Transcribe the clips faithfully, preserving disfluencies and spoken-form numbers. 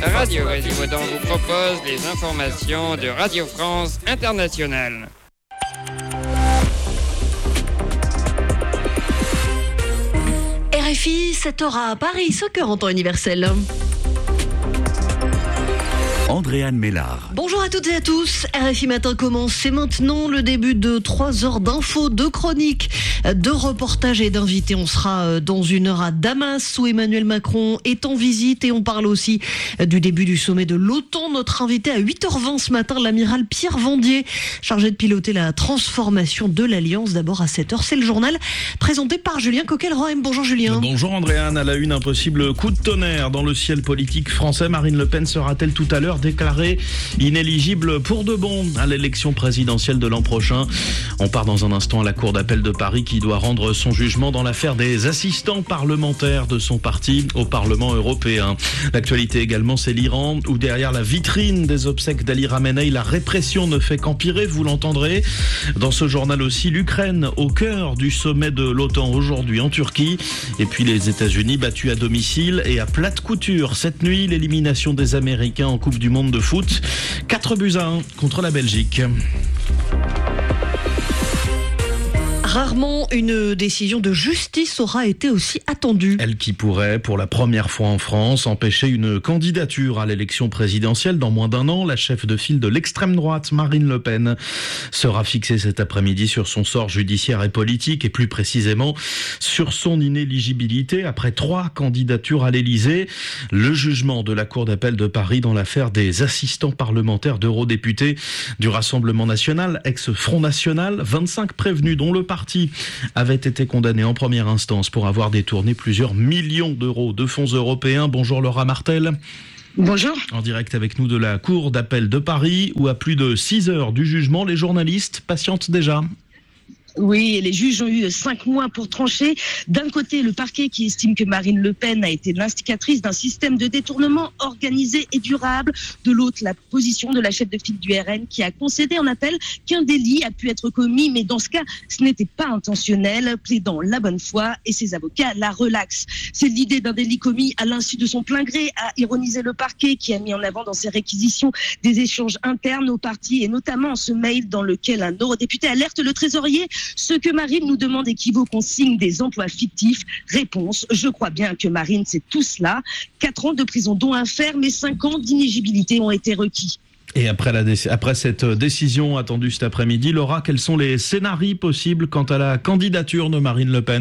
Radio Quasimodo vous propose les informations de Radio France Internationale. R F I, sept heures à Paris, cinq heures en temps universel. Andréane Mélard. Bonjour à toutes et à tous. R F I Matin commence. C'est maintenant le début de trois heures d'infos, de chroniques, de reportages et d'invités. On sera dans une heure à Damas où Emmanuel Macron est en visite et on parle aussi du début du sommet de l'OTAN. Notre invité à huit heures vingt ce matin, l'amiral Pierre Vendier, chargé de piloter la transformation de l'Alliance. D'abord à sept heures, c'est le journal présenté par Julien Coquel-Rohem. Bonjour Julien. Bonjour Andréane. À la une, un possible coup de tonnerre dans le ciel politique français. Marine Le Pen sera-t-elle tout à l'heure déclarée inéligible pour de bon à l'élection présidentielle de l'an prochain? On part dans un instant à la Cour d'appel de Paris qui doit rendre son jugement dans l'affaire des assistants parlementaires de son parti au Parlement européen. L'actualité également, c'est l'Iran où derrière la vitrine des obsèques d'Ali Khamenei, la répression ne fait qu'empirer, vous l'entendrez. Dans ce journal aussi, l'Ukraine au cœur du sommet de l'OTAN aujourd'hui en Turquie. Et puis les États-Unis battus à domicile et à plate couture. Cette nuit, l'élimination des Américains en Coupe du Monde de foot. quatre buts à un contre la Belgique. Rarement une décision de justice aura été aussi attendue. Elle qui pourrait, pour la première fois en France, empêcher une candidature à l'élection présidentielle dans moins d'un an. La chef de file de l'extrême droite, Marine Le Pen, sera fixée cet après-midi sur son sort judiciaire et politique et plus précisément sur son inéligibilité après trois candidatures à l'Élysée. Le jugement de la Cour d'appel de Paris dans l'affaire des assistants parlementaires d'eurodéputés du Rassemblement national, ex-Front National, vingt-cinq prévenus dont le parti avait été condamné en première instance pour avoir détourné plusieurs millions d'euros de fonds européens. Bonjour Laura Martel. Bonjour. En direct avec nous de la Cour d'appel de Paris où à plus de six heures du jugement, les journalistes patientent déjà. Oui, les juges ont eu cinq mois pour trancher. D'un côté, le parquet qui estime que Marine Le Pen a été l'instigatrice d'un système de détournement organisé et durable. De l'autre, la position de la chef de file du R N qui a concédé en appel qu'un délit a pu être commis, mais dans ce cas, ce n'était pas intentionnel, plaidant la bonne foi et ses avocats la relaxent. C'est l'idée d'un délit commis à l'insu de son plein gré, a ironisé le parquet qui a mis en avant dans ses réquisitions des échanges internes au parti et notamment ce mail dans lequel un eurodéputé alerte le trésorier. Ce que Marine nous demande équivaut qu'on signe des emplois fictifs. Réponse, je crois bien que Marine, c'est tout cela. Quatre ans de prison dont un ferme et cinq ans d'inéligibilité ont été requis. Et après, la dé- après cette décision attendue cet après-midi, Laura, quels sont les scénarios possibles quant à la candidature de Marine Le Pen ?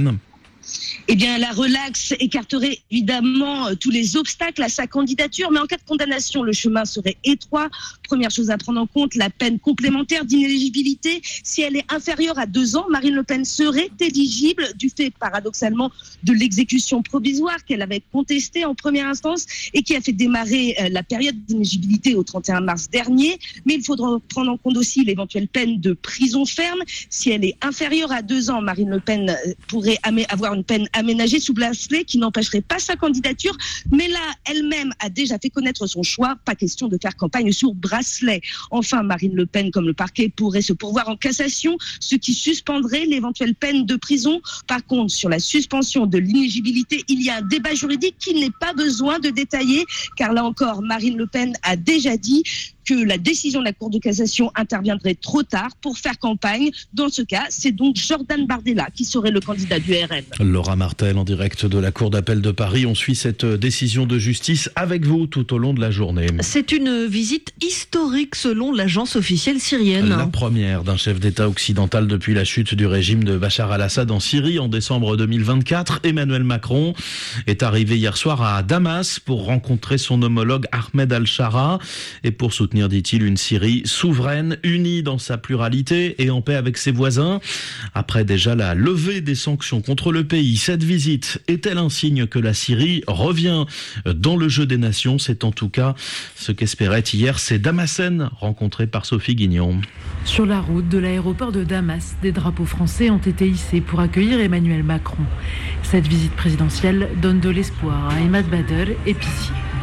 Eh bien, la relaxe écarterait évidemment euh, tous les obstacles à sa candidature, mais en cas de condamnation, le chemin serait étroit. Première chose à prendre en compte, la peine complémentaire d'inéligibilité. Si elle est inférieure à deux ans, Marine Le Pen serait éligible du fait, paradoxalement, de l'exécution provisoire qu'elle avait contestée en première instance et qui a fait démarrer euh, la période d'inéligibilité au trente et un mars dernier. Mais il faudra prendre en compte aussi l'éventuelle peine de prison ferme. Si elle est inférieure à deux ans, Marine Le Pen euh, pourrait amé- avoir une peine aménagée sous bracelet qui n'empêcherait pas sa candidature, mais là, elle-même a déjà fait connaître son choix, pas question de faire campagne sur bracelet. Enfin, Marine Le Pen, comme le parquet, pourrait se pourvoir en cassation, ce qui suspendrait l'éventuelle peine de prison. Par contre, sur la suspension de l'inéligibilité, il y a un débat juridique qu'il n'est pas besoin de détailler, car là encore, Marine Le Pen a déjà dit que la décision de la Cour de cassation interviendrait trop tard pour faire campagne. Dans ce cas, c'est donc Jordan Bardella qui serait le candidat du R N. Laura Martel en direct de la Cour d'appel de Paris. On suit cette décision de justice avec vous tout au long de la journée. C'est une visite historique selon l'agence officielle syrienne. La première d'un chef d'État occidental depuis la chute du régime de Bachar al-Assad en Syrie en décembre deux mille vingt-quatre. Emmanuel Macron est arrivé hier soir à Damas pour rencontrer son homologue Ahmed al-Shara et pour soutenir, dit-il, une Syrie souveraine, unie dans sa pluralité et en paix avec ses voisins. Après déjà la levée des sanctions contre le pays, cette visite est-elle un signe que la Syrie revient dans le jeu des nations? C'est en tout cas ce qu'espérait hier ces Damascènes rencontrés par Sophie Guignon. Sur la route de l'aéroport de Damas, des drapeaux français ont été hissés pour accueillir Emmanuel Macron. Cette visite présidentielle donne de l'espoir à Imad Badr et Pissier.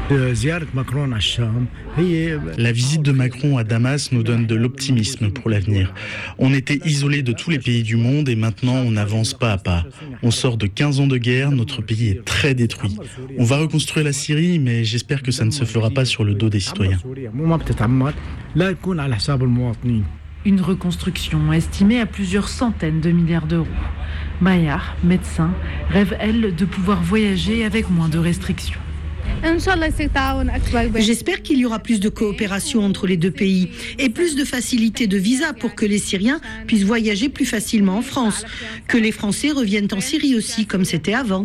La visite de Macron à Damas nous donne de l'optimisme pour l'avenir. On était isolés de tous les pays du monde et maintenant on avance pas à pas. On sort de quinze ans de guerre, notre pays est très détruit. On va reconstruire la Syrie, mais j'espère que ça ne se fera pas sur le dos des citoyens. Une reconstruction estimée à plusieurs centaines de milliards d'euros. Maya, médecin, rêve, elle, de pouvoir voyager avec moins de restrictions. J'espère qu'il y aura plus de coopération entre les deux pays et plus de facilité de visa pour que les Syriens puissent voyager plus facilement en France, que les Français reviennent en Syrie aussi comme c'était avant.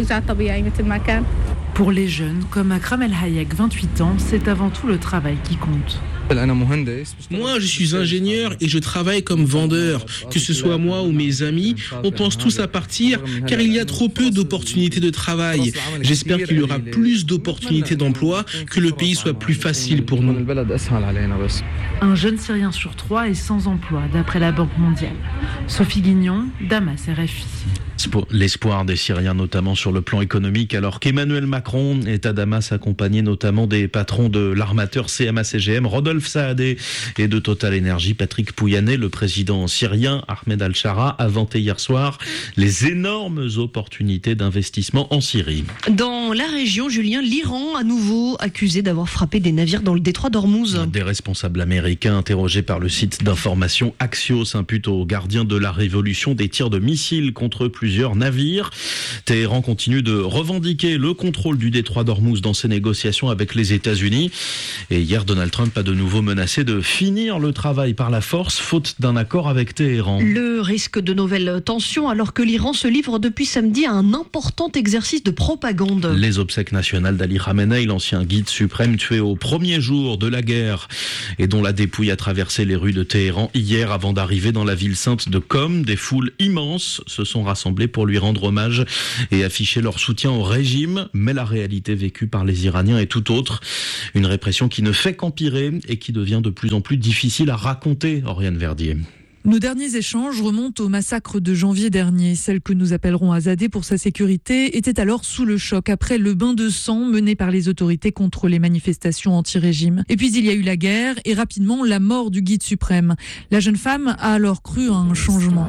Pour les jeunes, comme Akram El Hayek, vingt-huit ans, c'est avant tout le travail qui compte. Moi, je suis ingénieur et je travaille comme vendeur. Que ce soit moi ou mes amis, on pense tous à partir car il y a trop peu d'opportunités de travail. J'espère qu'il y aura plus d'opportunités d'emploi, que le pays soit plus facile pour nous. Un jeune Syrien sur trois est sans emploi, d'après la Banque mondiale. Sophie Guignon, Damas, R F I. L'espoir des Syriens, notamment sur le plan économique, alors qu'Emmanuel Macron est à Damas, accompagné notamment des patrons de l'armateur C M A C G M, Rodolphe Saadé, et de Total Energy, Patrick Pouyanné. Le président syrien, Ahmed Al-Shara, a vanté hier soir les énormes opportunités d'investissement en Syrie. Dans la région, Julien, l'Iran, à nouveau accusé d'avoir frappé des navires dans le détroit d'Ormuz. Des responsables américains interrogés par le site d'information Axios imputent aux gardiens de la révolution des tirs de missiles contre plusieurs navires. Téhéran continue de revendiquer le contrôle du détroit d'Ormuz dans ses négociations avec les États-Unis. Et hier, Donald Trump a de nouveau menacé de finir le travail par la force, faute d'un accord avec Téhéran. Le risque de nouvelles tensions alors que l'Iran se livre depuis samedi à un important exercice de propagande. Les obsèques nationales d'Ali Khamenei, l'ancien guide suprême tué au premier jour de la guerre et dont la dépouille a traversé les rues de Téhéran hier avant d'arriver dans la ville sainte de Qom. Des foules immenses se sont rassemblées pour lui rendre hommage et afficher leur soutien au régime. Mais la réalité vécue par les Iraniens est tout autre. Une répression qui ne fait qu'empirer et qui devient de plus en plus difficile à raconter, Oriane Verdier. Nos derniers échanges remontent au massacre de janvier dernier. Celle que nous appellerons Azadeh pour sa sécurité était alors sous le choc après le bain de sang mené par les autorités contre les manifestations anti-régime. Et puis il y a eu la guerre et rapidement la mort du guide suprême. La jeune femme a alors cru à un changement.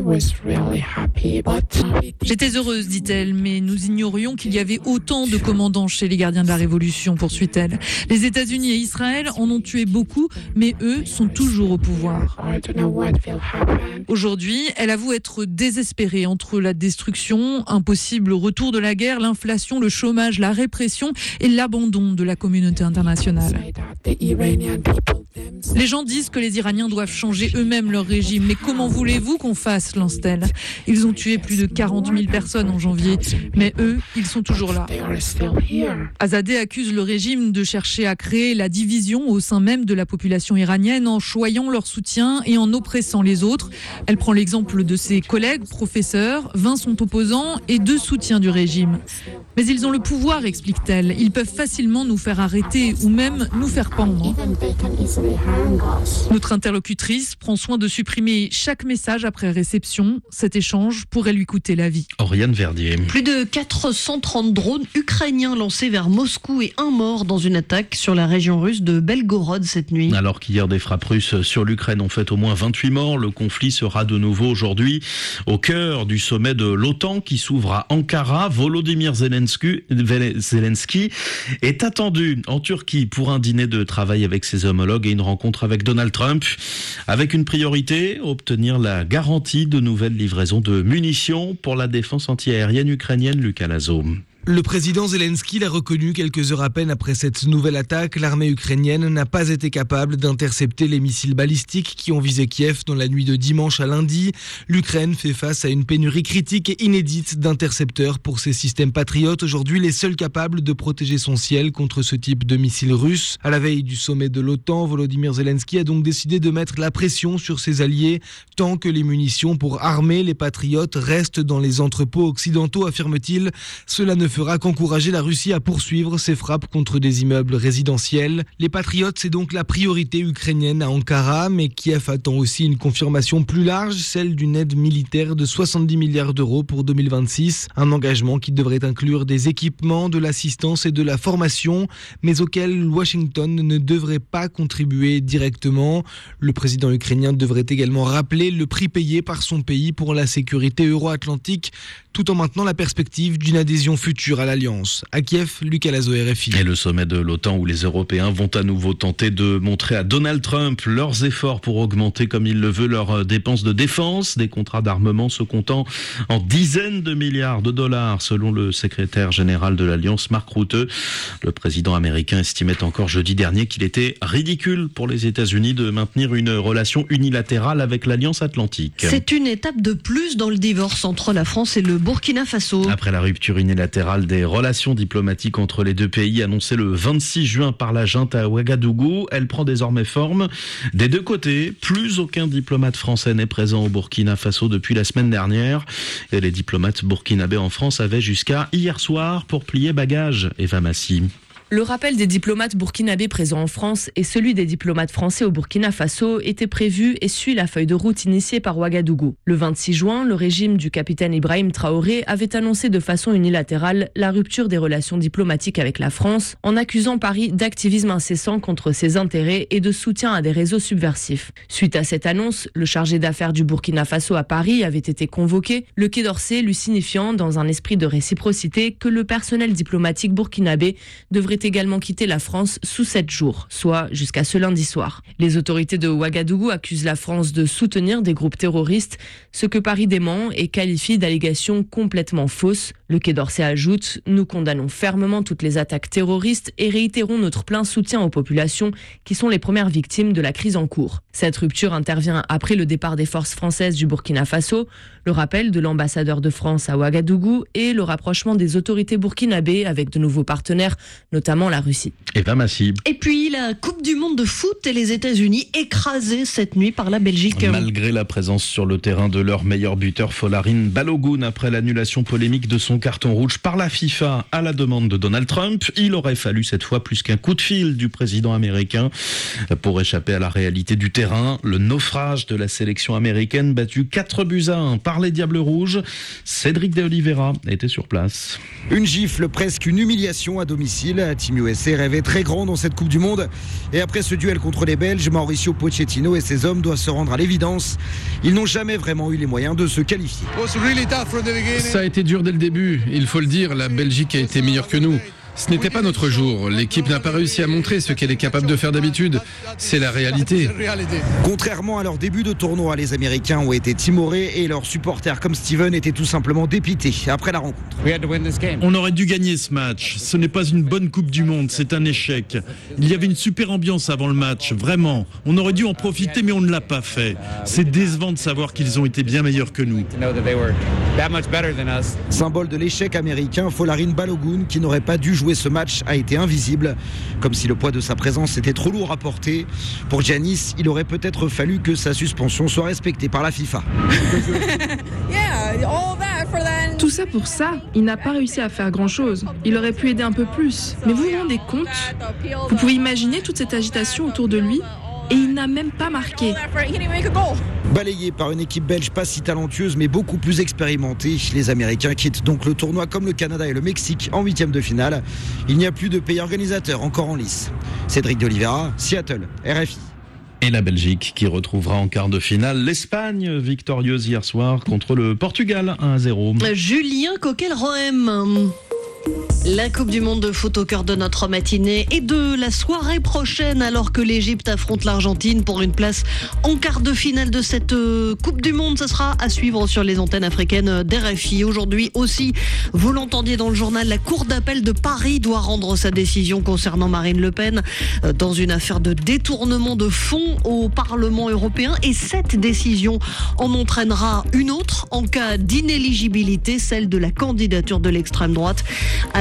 J'étais heureuse, dit-elle, mais nous ignorions qu'il y avait autant de commandants chez les gardiens de la Révolution, poursuit-elle. Les États-Unis et Israël en ont tué beaucoup, mais eux sont toujours au pouvoir. Aujourd'hui, elle avoue être désespérée entre la destruction, un possible retour de la guerre, l'inflation, le chômage, la répression et l'abandon de la communauté internationale. Les gens disent que les Iraniens doivent changer eux-mêmes leur régime. Mais comment voulez-vous qu'on fasse, lance-t-elle ? Ils ont tué plus de quarante mille personnes en janvier. Mais eux, ils sont toujours là. Azadeh accuse le régime de chercher à créer la division au sein même de la population iranienne en choyant leur soutien et en oppressant les autres. Elle prend l'exemple de ses collègues professeurs. vingt sont opposants et deux soutiens du régime. Mais ils ont le pouvoir, explique-t-elle. Ils peuvent facilement nous faire arrêter ou même nous faire pendre. Notre interlocutrice prend soin de supprimer chaque message après réception. Cet échange pourrait lui coûter la vie. Oriane Verdier. Plus de quatre cent trente drones ukrainiens lancés vers Moscou et un mort dans une attaque sur la région russe de Belgorod cette nuit. Alors qu'hier des frappes russes sur l'Ukraine ont fait au moins vingt-huit morts, le conflit sera de nouveau aujourd'hui au cœur du sommet de l'OTAN qui s'ouvre à Ankara. Volodymyr Zelensky, Zelensky est attendu en Turquie pour un dîner de travail avec ses homologues et une rencontre avec Donald Trump, avec une priorité, obtenir la garantie de nouvelles livraisons de munitions pour la défense antiaérienne ukrainienne. Lucas Lazo. Le président Zelensky l'a reconnu quelques heures à peine après cette nouvelle attaque. L'armée ukrainienne n'a pas été capable d'intercepter les missiles balistiques qui ont visé Kiev dans la nuit de dimanche à lundi. L'Ukraine fait face à une pénurie critique et inédite d'intercepteurs pour ses systèmes patriotes, aujourd'hui les seuls capables de protéger son ciel contre ce type de missiles russes. À la veille du sommet de l'OTAN, Volodymyr Zelensky a donc décidé de mettre la pression sur ses alliés tant que les munitions pour armer les patriotes restent dans les entrepôts occidentaux, affirme-t-il. Cela ne fera fera qu'encourager la Russie à poursuivre ses frappes contre des immeubles résidentiels. Les Patriotes, c'est donc la priorité ukrainienne à Ankara, mais Kiev attend aussi une confirmation plus large, celle d'une aide militaire de soixante-dix milliards d'euros pour deux mille vingt-six. Un engagement qui devrait inclure des équipements, de l'assistance et de la formation, mais auquel Washington ne devrait pas contribuer directement. Le président ukrainien devrait également rappeler le prix payé par son pays pour la sécurité euro-atlantique, tout en maintenant la perspective d'une adhésion future à l'Alliance. À Kiev, Lucas Lazo, R F I. Et le sommet de l'OTAN où les Européens vont à nouveau tenter de montrer à Donald Trump leurs efforts pour augmenter comme il le veut leurs dépenses de défense, des contrats d'armement se comptant en dizaines de milliards de dollars selon le secrétaire général de l'Alliance, Mark Rutte. Le président américain estimait encore jeudi dernier qu'il était ridicule pour les États-Unis de maintenir une relation unilatérale avec l'Alliance Atlantique. C'est une étape de plus dans le divorce entre la France et le Burkina Faso. Après la rupture unilatérale des relations diplomatiques entre les deux pays annoncée le vingt-six juin par la junte à Ouagadougou, elle prend désormais forme. Des deux côtés, plus aucun diplomate français n'est présent au Burkina Faso depuis la semaine dernière. Et les diplomates burkinabés en France avaient jusqu'à hier soir pour plier bagages. Eva Massy. Le rappel des diplomates burkinabés présents en France et celui des diplomates français au Burkina Faso était prévu et suit la feuille de route initiée par Ouagadougou. Le vingt-six juin, le régime du capitaine Ibrahim Traoré avait annoncé de façon unilatérale la rupture des relations diplomatiques avec la France en accusant Paris d'activisme incessant contre ses intérêts et de soutien à des réseaux subversifs. Suite à cette annonce, le chargé d'affaires du Burkina Faso à Paris avait été convoqué, le Quai d'Orsay lui signifiant dans un esprit de réciprocité que le personnel diplomatique burkinabé devrait également quitter la France sous sept jours, soit jusqu'à ce lundi soir. Les autorités de Ouagadougou accusent la France de soutenir des groupes terroristes, ce que Paris dément et qualifie d'allégations complètement fausses. Le Quai d'Orsay ajoute « Nous condamnons fermement toutes les attaques terroristes et réitérons notre plein soutien aux populations qui sont les premières victimes de la crise en cours ». Cette rupture intervient après le départ des forces françaises du Burkina Faso, le rappel de l'ambassadeur de France à Ouagadougou et le rapprochement des autorités burkinabées avec de nouveaux partenaires, notamment la Russie. Et pas massive. Et puis la Coupe du Monde de foot et les États-Unis écrasés cette nuit par la Belgique. Malgré la présence sur le terrain de leur meilleur buteur Folarin Balogun après l'annulation polémique de son carton rouge par la FIFA à la demande de Donald Trump, il aurait fallu cette fois plus qu'un coup de fil du président américain pour échapper à la réalité du terrain. Le naufrage de la sélection américaine battue quatre buts à un par les Diables Rouges. Cédric de Oliveira était sur place. Une gifle, presque une humiliation à domicile. Team U S A rêvait très grand dans cette Coupe du Monde. Et après ce duel contre les Belges, Mauricio Pochettino et ses hommes doivent se rendre à l'évidence. Ils n'ont jamais vraiment eu les moyens de se qualifier. Ça a été dur dès le début. Il faut le dire, la Belgique a été meilleure que nous. Ce n'était pas notre jour. L'équipe n'a pas réussi à montrer ce qu'elle est capable de faire d'habitude. C'est la réalité. Contrairement à leur début de tournoi, les Américains ont été timorés et leurs supporters comme Steven étaient tout simplement dépités après la rencontre. On aurait dû gagner ce match. Ce n'est pas une bonne Coupe du Monde, c'est un échec. Il y avait une super ambiance avant le match, vraiment. On aurait dû en profiter, mais on ne l'a pas fait. C'est décevant de savoir qu'ils ont été bien meilleurs que nous. Symbole de l'échec américain, Folarin Balogun, qui n'aurait pas dû jouer ce match, a été invisible, comme si le poids de sa présence était trop lourd à porter. Pour Giannis, il aurait peut-être fallu que sa suspension soit respectée par la FIFA. Tout ça pour ça, il n'a pas réussi à faire grand-chose. Il aurait pu aider un peu plus. Mais vous vous rendez compte? Vous pouvez imaginer toute cette agitation autour de lui? Et il n'a même pas marqué. Balayé par une équipe belge pas si talentueuse mais beaucoup plus expérimentée, les Américains quittent donc le tournoi comme le Canada et le Mexique en huitième de finale. Il n'y a plus de pays organisateur encore en lice. Cédric de Oliveira, Seattle, R F I. Et la Belgique qui retrouvera en quart de finale l'Espagne, victorieuse hier soir contre le Portugal, un à zéro. Julien Coquel-Rohem. La Coupe du Monde de foot au cœur de notre matinée et de la soirée prochaine alors que l'Égypte affronte l'Argentine pour une place en quart de finale de cette Coupe du Monde. Ça sera à suivre sur les antennes africaines d'R F I. Aujourd'hui aussi, vous l'entendiez dans le journal, la Cour d'appel de Paris doit rendre sa décision concernant Marine Le Pen dans une affaire de détournement de fonds au Parlement européen. Et cette décision en entraînera une autre en cas d'inéligibilité, celle de la candidature de l'extrême droite à la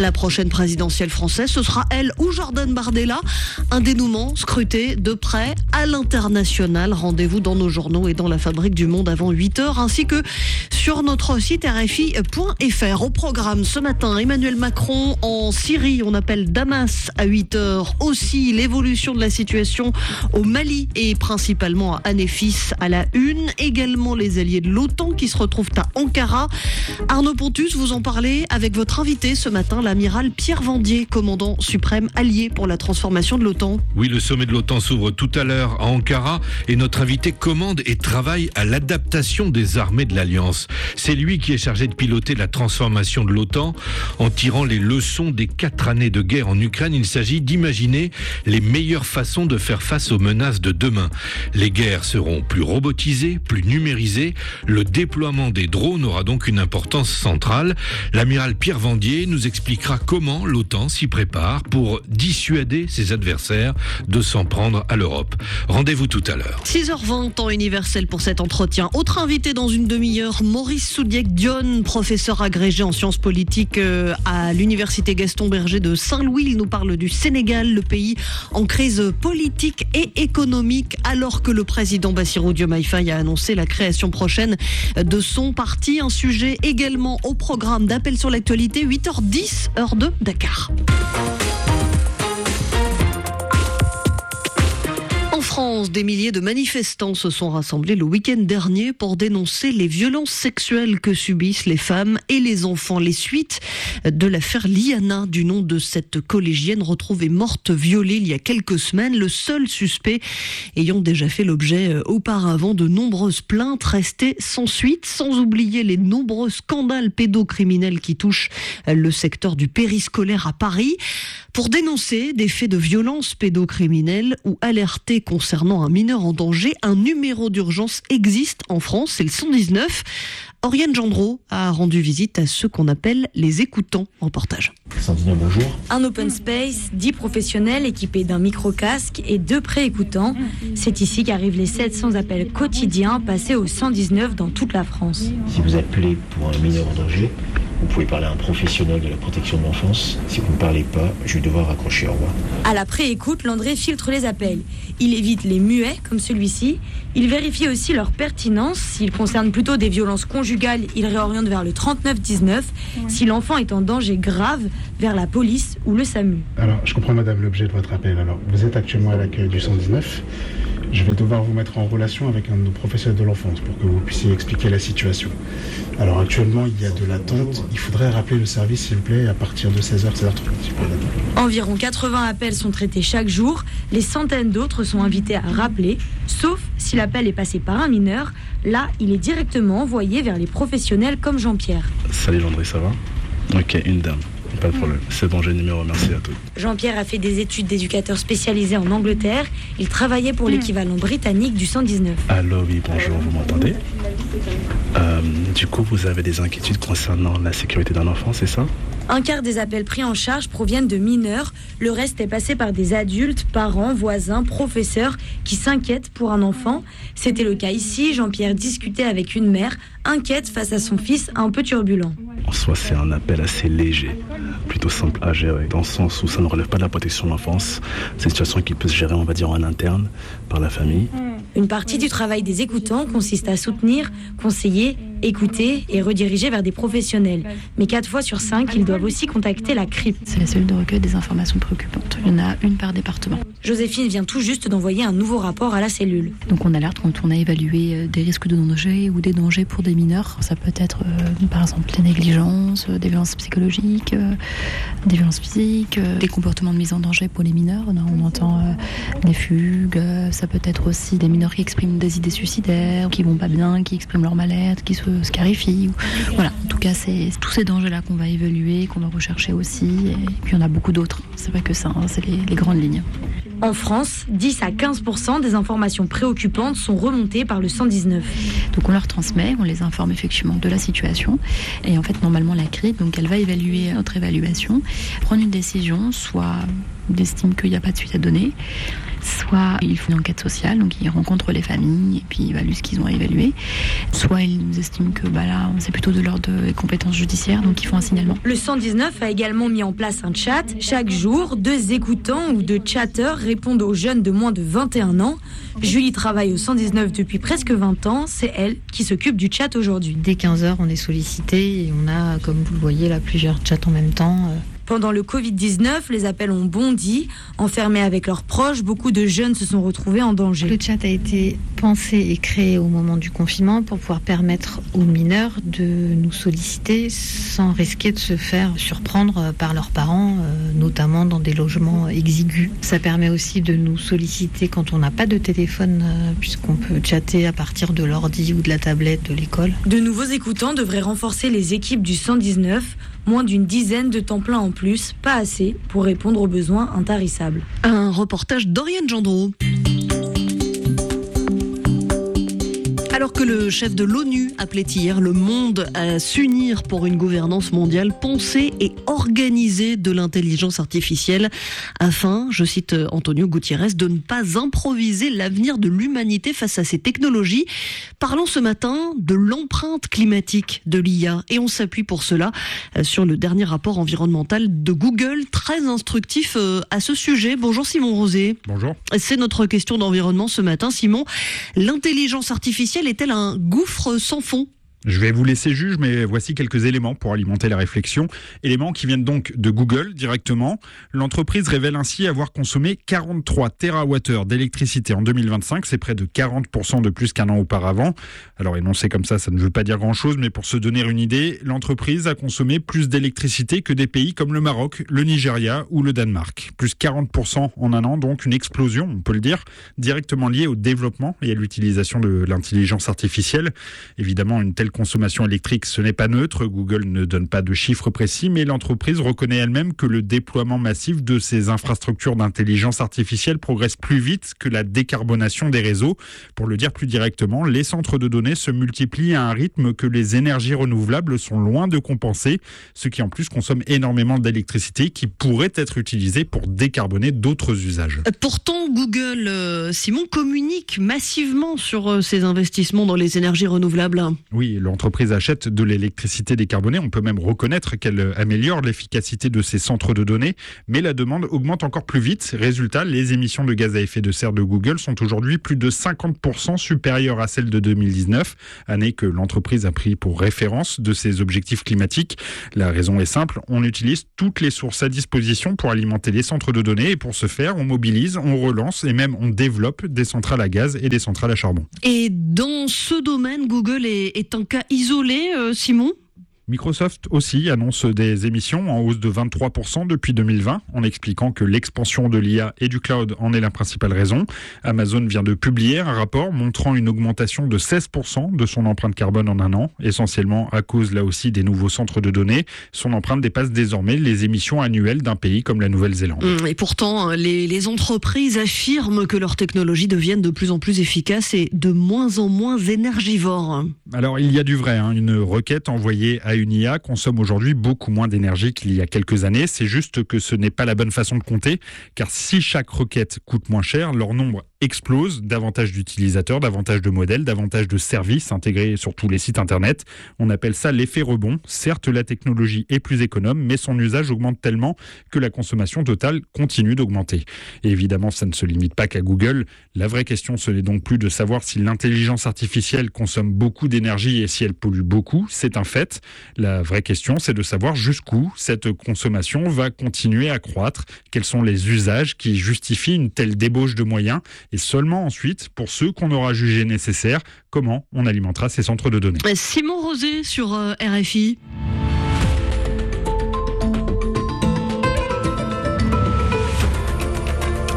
la prochaine présidentielle française. Ce sera elle ou Jordan Bardella. Un dénouement scruté de près à l'international. Rendez-vous dans nos journaux et dans la Fabrique du Monde avant huit heures, ainsi que sur notre site R F I point F R. Au programme ce matin, Emmanuel Macron en Syrie. On appelle Damas à huit heures. Aussi, l'évolution de la situation au Mali et principalement à Anéfis à la une. Également les alliés de l'OTAN qui se retrouvent à Ankara. Arnaud Pontus, vous en parlez avec votre invité ce matin, l'amiral Pierre Vendier, commandant suprême allié pour la transformation de l'OTAN. Oui, le sommet de l'OTAN s'ouvre tout à l'heure à Ankara et notre invité commande et travaille à l'adaptation des armées de l'Alliance. C'est lui qui est chargé de piloter la transformation de l'OTAN en tirant les leçons des quatre années de guerre en Ukraine. Il s'agit d'imaginer les meilleures façons de faire face aux menaces de demain. Les guerres seront plus robotisées, plus numérisées. Le déploiement des drones aura donc une importance centrale. L'amiral Pierre Vendier nous expliquera comment l'OTAN s'y prépare pour dissuader ses adversaires de s'en prendre à l'Europe. Rendez-vous tout à l'heure. six heures vingt, temps universel pour cet entretien. Autre invité dans une demi-heure, Maurice Soudiek-Dione, professeur agrégé en sciences politiques à l'université Gaston Berger de Saint-Louis. Il nous parle du Sénégal, le pays en crise politique et économique, alors que le président Bassirou Diomaye Faye a annoncé la création prochaine de son parti. Un sujet également au programme d'Appel sur l'actualité, huit heures dix, heure de Dakar. En France, des milliers de manifestants se sont rassemblés le week-end dernier pour dénoncer les violences sexuelles que subissent les femmes et les enfants. Les suites de l'affaire Liana, du nom de cette collégienne retrouvée morte violée il y a quelques semaines, le seul suspect ayant déjà fait l'objet auparavant de nombreuses plaintes restées sans suite, sans oublier les nombreux scandales pédocriminels qui touchent le secteur du périscolaire à Paris. Pour dénoncer des faits de violence pédocriminelle ou alerter concernant un mineur en danger, un numéro d'urgence existe en France, c'est le cent dix-neuf. Oriane Gendreau a rendu visite à ceux qu'on appelle les écoutants. Reportage. cent dix-neuf, bonjour. Un open space, dix professionnels équipés d'un micro-casque et deux pré-écoutants. C'est ici qu'arrivent les sept cents appels quotidiens passés au cent dix-neuf dans toute la France. Si vous appelez pour un mineur en danger, vous pouvez parler à un professionnel de la protection de l'enfance. Si vous ne parlez pas, je vais devoir raccrocher. Au revoir. À la pré-écoute, Landré filtre les appels. Il évite les muets, comme celui-ci. Il vérifie aussi leur pertinence. S'ils concernent plutôt des violences conjugales, il réoriente vers le trente-neuf dix-neuf. Si l'enfant est en danger grave, vers la police ou le SAMU. Alors, je comprends, madame, l'objet de votre appel. Alors, vous êtes actuellement à l'accueil du cent dix-neuf. Je vais devoir vous mettre en relation avec un de nos professionnels de l'enfance pour que vous puissiez expliquer la situation. Alors actuellement, il y a de l'attente. Il faudrait rappeler le service, s'il vous plaît, à partir de seize heures, seize heures trente. Environ quatre-vingts appels sont traités chaque jour. Les centaines d'autres sont invités à rappeler, sauf si l'appel est passé par un mineur. Là, il est directement envoyé vers les professionnels comme Jean-Pierre. Salut André, ça va ? Ok, une dame. Pas de problème. C'est bon, j'ai le numéro, merci à tous. Jean-Pierre a fait des études d'éducateur spécialisé en Angleterre. Il travaillait pour l'équivalent britannique du cent dix-neuf. Allô, oui, bonjour, vous m'entendez ? euh, Du coup, vous avez des inquiétudes concernant la sécurité d'un enfant, c'est ça ? Un quart des appels pris en charge proviennent de mineurs. Le reste est passé par des adultes, parents, voisins, professeurs qui s'inquiètent pour un enfant. C'était le cas ici. Jean-Pierre discutait avec une mère, inquiète face à son fils un peu turbulent. En soi, c'est un appel assez léger, plutôt simple à gérer, dans le sens où ça ne relève pas de la protection de l'enfance. C'est une situation qui peut se gérer, on va dire, en interne, par la famille. Une partie du travail des écoutants consiste à soutenir, conseiller, écouter et rediriger vers des professionnels. Mais quatre fois sur cinq, ils doivent aussi contacter la C R I P. C'est la cellule de recueil des informations préoccupantes. Il y en a une par département. Joséphine vient tout juste d'envoyer un nouveau rapport à la cellule. Donc on alerte quand on a évalué des risques de danger ou des dangers pour des mineurs. Ça peut être euh, par exemple des négligences, euh, des violences psychologiques, euh, des violences physiques, euh, des comportements de mise en danger pour les mineurs. On entend euh, des fugues, euh, ça peut être aussi des mineurs qui expriment des idées suicidaires, qui vont pas bien, qui expriment leur mal-être, qui se scarifient. Voilà, en tout cas, c'est tous ces dangers-là qu'on va évaluer, qu'on va rechercher aussi. Et puis, il y en a beaucoup d'autres. C'est pas que ça, hein, c'est les, les grandes lignes. En France, dix à quinze pour cent des informations préoccupantes sont remontées par le cent dix-neuf. Donc on leur transmet, on les informe effectivement de la situation. Et en fait, normalement, la C R I P, donc elle va évaluer notre évaluation, prendre une décision, soit il estime qu'il n'y a pas de suite à donner. Soit ils font une enquête sociale, donc ils rencontrent les familles et puis ils évaluent ce qu'ils ont à évaluer. Soit ils estiment que bah là, c'est plutôt de l'ordre des compétences judiciaires, donc ils font un signalement. Le cent dix-neuf a également mis en place un chat. Chaque jour, deux écoutants ou deux chatteurs répondent aux jeunes de moins de vingt et un ans. Julie travaille au cent dix-neuf depuis presque vingt ans. C'est elle qui s'occupe du chat aujourd'hui. Dès quinze heures, on est sollicité et on a, comme vous le voyez, là, plusieurs chats en même temps. Pendant le covid dix-neuf, les appels ont bondi. Enfermés avec leurs proches, beaucoup de jeunes se sont retrouvés en danger. Le chat a été pensé et créé au moment du confinement pour pouvoir permettre aux mineurs de nous solliciter sans risquer de se faire surprendre par leurs parents, notamment dans des logements exigus. Ça permet aussi de nous solliciter quand on n'a pas de téléphone, puisqu'on peut chatter à partir de l'ordi ou de la tablette de l'école. De nouveaux écoutants devraient renforcer les équipes du cent dix-neuf. Moins d'une dizaine de temps plein en plus, pas assez pour répondre aux besoins intarissables. Un reportage d'Oriane Gendreau. Alors que le chef de l'ONU appelait hier le monde à s'unir pour une gouvernance mondiale pensée et organisée de l'intelligence artificielle afin, je cite Antonio Gutiérrez, de ne pas improviser l'avenir de l'humanité face à ces technologies. Parlons ce matin de l'empreinte climatique de l'I A et on s'appuie pour cela sur le dernier rapport environnemental de Google, très instructif à ce sujet. Bonjour Simon Rosé. Bonjour. C'est notre question d'environnement ce matin. Simon, l'intelligence artificielle est-elle un gouffre sans fond ? Je vais vous laisser juge, mais voici quelques éléments pour alimenter la réflexion. Éléments qui viennent donc de Google directement. L'entreprise révèle ainsi avoir consommé quarante-trois térawattheures d'électricité en deux mille vingt-cinq. C'est près de quarante pour cent de plus qu'un an auparavant. Alors énoncé comme ça, ça ne veut pas dire grand-chose, mais pour se donner une idée, l'entreprise a consommé plus d'électricité que des pays comme le Maroc, le Nigeria ou le Danemark. Plus quarante pour cent en un an, donc une explosion, on peut le dire, directement liée au développement et à l'utilisation de l'intelligence artificielle. Évidemment, une telle consommation électrique, ce n'est pas neutre. Google ne donne pas de chiffres précis, mais l'entreprise reconnaît elle-même que le déploiement massif de ces infrastructures d'intelligence artificielle progresse plus vite que la décarbonation des réseaux. Pour le dire plus directement, les centres de données se multiplient à un rythme que les énergies renouvelables sont loin de compenser, ce qui en plus consomme énormément d'électricité qui pourrait être utilisée pour décarboner d'autres usages. Pourtant, Google, euh, Simon, communique massivement sur euh, ses investissements dans les énergies renouvelables. Oui, l'entreprise achète de l'électricité décarbonée. On peut même reconnaître qu'elle améliore l'efficacité de ses centres de données, mais la demande augmente encore plus vite. Résultat, les émissions de gaz à effet de serre de Google sont aujourd'hui plus de cinquante pour cent supérieures à celles de deux mille dix-neuf, année que l'entreprise a pris pour référence de ses objectifs climatiques. La raison est simple, on utilise toutes les sources à disposition pour alimenter les centres de données et pour ce faire, on mobilise, on relance et même on développe des centrales à gaz et des centrales à charbon. Et dans ce domaine, Google est, est un cas isolé, euh, Simon ? Microsoft aussi annonce des émissions en hausse de vingt-trois pour cent depuis deux mille vingt, en expliquant que l'expansion de l'I A et du cloud en est la principale raison. Amazon vient de publier un rapport montrant une augmentation de seize pour cent de son empreinte carbone en un an, essentiellement à cause là aussi des nouveaux centres de données. Son empreinte dépasse désormais les émissions annuelles d'un pays comme la Nouvelle-Zélande. Et pourtant, les, les entreprises affirment que leurs technologies deviennent de plus en plus efficaces et de moins en moins énergivores. Alors il y a du vrai, hein. Une requête envoyée à une I A consomme aujourd'hui beaucoup moins d'énergie qu'il y a quelques années. C'est juste que ce n'est pas la bonne façon de compter, car si chaque requête coûte moins cher, leur nombre explose, davantage d'utilisateurs, davantage de modèles, davantage de services intégrés sur tous les sites internet. On appelle ça l'effet rebond. Certes, la technologie est plus économe, mais son usage augmente tellement que la consommation totale continue d'augmenter. Et évidemment, ça ne se limite pas qu'à Google. La vraie question, ce n'est donc plus de savoir si l'intelligence artificielle consomme beaucoup d'énergie et si elle pollue beaucoup. C'est un fait. La vraie question, c'est de savoir jusqu'où cette consommation va continuer à croître. Quels sont les usages qui justifient une telle débauche de moyens? Et seulement ensuite, pour ceux qu'on aura jugé nécessaires, comment on alimentera ces centres de données. Simon Rosé sur euh, R F I.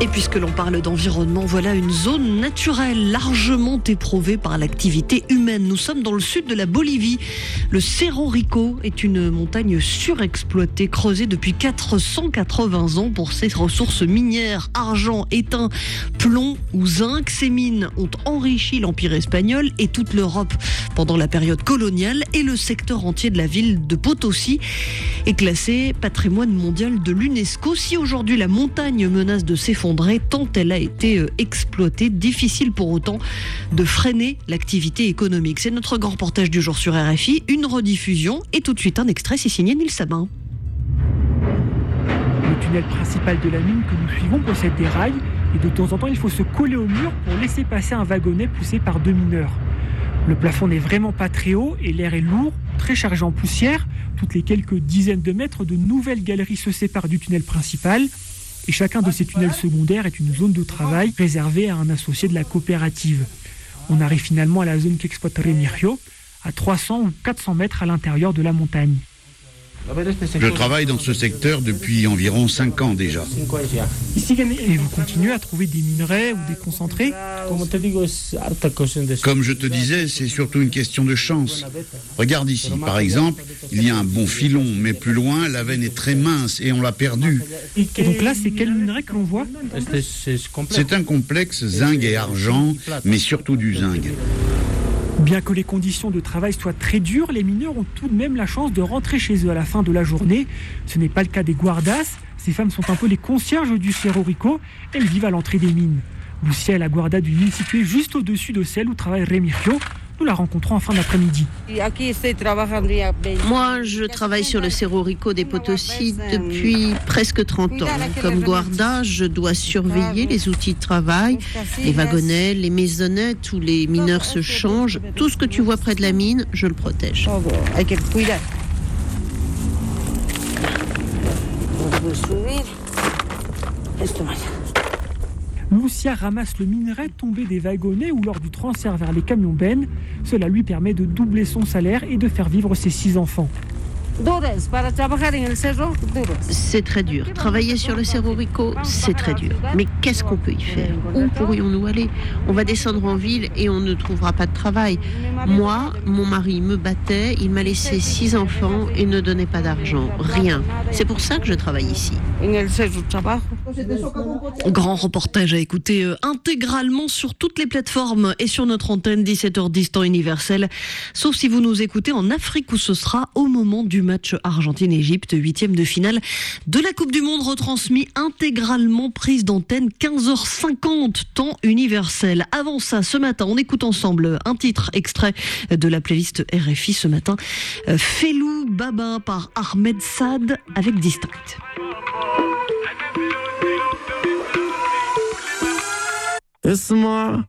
Et puisque l'on parle d'environnement, voilà une zone naturelle largement éprouvée par l'activité humaine. Nous sommes dans le sud de la Bolivie. Le Cerro Rico est une montagne surexploitée, creusée depuis quatre cent quatre-vingts ans pour ses ressources minières, argent, étain, plomb ou zinc. Ces mines ont enrichi l'Empire espagnol et toute l'Europe pendant la période coloniale, et le secteur entier de la ville de Potosí est classé patrimoine mondial de l'UNESCO. Si aujourd'hui la montagne menace de s'effondrer, tant elle a été exploitée, difficile pour autant de freiner l'activité économique. C'est notre grand reportage du jour sur R F I, une rediffusion et tout de suite un extrait, c'est signé Nils Sabin. Le tunnel principal de la mine que nous suivons possède des rails et de temps en temps il faut se coller au mur pour laisser passer un wagonnet poussé par deux mineurs. Le plafond n'est vraiment pas très haut et l'air est lourd, très chargé en poussière. Toutes les quelques dizaines de mètres, de nouvelles galeries se séparent du tunnel principal. Et chacun de ces tunnels secondaires est une zone de travail réservée à un associé de la coopérative. On arrive finalement à la zone qu'exploite Remigio, à trois cents ou quatre cents mètres à l'intérieur de la montagne. Je travaille dans ce secteur depuis environ cinq ans déjà. Et vous continuez à trouver des minerais ou des concentrés ? Comme je te disais, c'est surtout une question de chance. Regarde ici, par exemple, il y a un bon filon, mais plus loin, la veine est très mince et on l'a perdue. Et donc là, c'est quel minerai que l'on voit ? C'est un complexe zinc et argent, mais surtout du zinc. Bien que les conditions de travail soient très dures, les mineurs ont tout de même la chance de rentrer chez eux à la fin de la journée. Ce n'est pas le cas des guardas. Ces femmes sont un peu les concierges du Cerro Rico. Elles vivent à l'entrée des mines. Lucia est la guarda d'une mine située juste au-dessus de celle où travaille Remigio. Nous la rencontrons en fin d'après-midi. Moi, je travaille sur le Cerro Rico des Potosí depuis presque trente ans. Comme guarda, je dois surveiller les outils de travail, les wagonnets, les maisonnettes où les mineurs se changent. Tout ce que tu vois près de la mine, je le protège. Lucia ramasse le minerai tombé des wagonnets ou lors du transfert vers les camions bennes. Cela lui permet de doubler son salaire et de faire vivre ses six enfants. C'est très dur. Travailler sur le Cerro Rico, c'est très dur. Mais qu'est-ce qu'on peut y faire ? Où pourrions-nous aller ? On va descendre en ville et on ne trouvera pas de travail. Moi, mon mari me battait, il m'a laissé six enfants et ne donnait pas d'argent. Rien. C'est pour ça que je travaille ici. Grand reportage à écouter euh, intégralement sur toutes les plateformes et sur notre antenne, dix-sept heures dix temps universel. Sauf si vous nous écoutez en Afrique où ce sera au moment du match Argentine-Égypte, huitième de finale de la Coupe du Monde, retransmis intégralement, prise d'antenne quinze heures cinquante temps universel. Avant ça, ce matin, on écoute ensemble un titre extrait de la playlist R F I ce matin, euh, Felou Baba par Ahmed Saad avec Distinct. اسمع